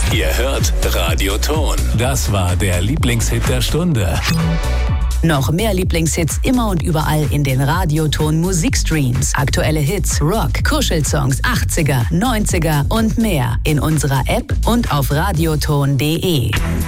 Ihr hört Radioton. Das war der Lieblingshit der Stunde. Noch mehr Lieblingshits immer und überall in den Radioton Musikstreams. Aktuelle Hits, Rock, Kuschelsongs, 80er, 90er und mehr in unserer App und auf radioton.de.